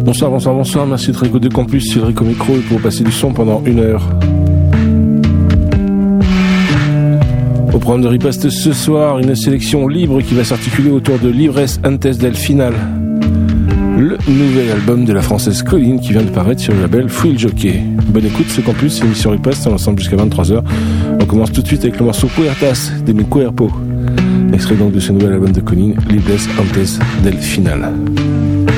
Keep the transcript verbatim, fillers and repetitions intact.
Bonsoir, bonsoir, bonsoir, merci de écouter Campus, Cédric au micro et pour passer du son pendant une heure. Au programme de Riposte ce soir, une sélection libre qui va s'articuler autour de Libres Antes del Final, le nouvel album de la française Colline qui vient de paraître sur le label Full Jockey. Bonne écoute, ce Campus, c'est l'émission Riposte, on est ensemble jusqu'à vingt-trois heures. On commence tout de suite avec le morceau Puertas de Mi Cuerpo, extrait donc de ce nouvel album de Colline, Libres Antes del Final.